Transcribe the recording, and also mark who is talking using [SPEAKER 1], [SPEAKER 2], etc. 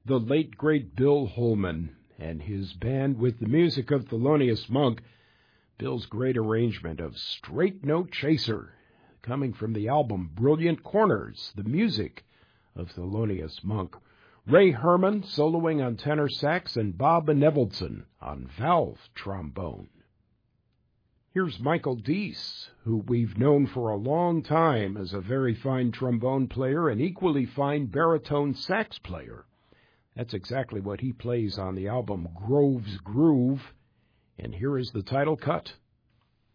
[SPEAKER 1] the late great Bill Holman and his band with the music of Thelonious Monk. Bill's great arrangement of Straight Note Chaser, coming from the album Brilliant Corners, the music of Thelonious Monk. Ray Herman soloing on tenor sax and Bob Benevolson on valve trombone. Here's Michael Deese, who we've known for a long time as a very fine trombone player and equally fine baritone sax player. That's exactly what he plays on the album Grove's Groove, and here is the title cut.